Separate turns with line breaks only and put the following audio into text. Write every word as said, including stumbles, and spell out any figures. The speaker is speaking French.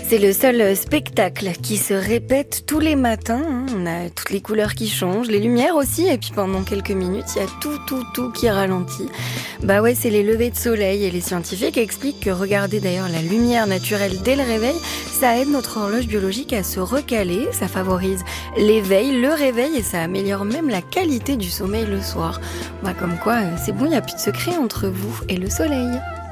C'est le seul spectacle qui se répète tous les matins. Hein. On a toutes les couleurs qui changent, les lumières aussi, et puis pendant quelques minutes, il y a tout, tout, tout qui ralentit. Bah ouais, c'est les levées de soleil, et les scientifiques expliquent que regarder d'ailleurs la lumière naturelle dès le réveil, ça aide notre horloge biologique à se recaler, ça favorise l'éveil, le réveil, et ça améliore même la qualité du sommeil le soir. Bah comme quoi, c'est bon, il n'y a plus de secret entre vous et le soleil.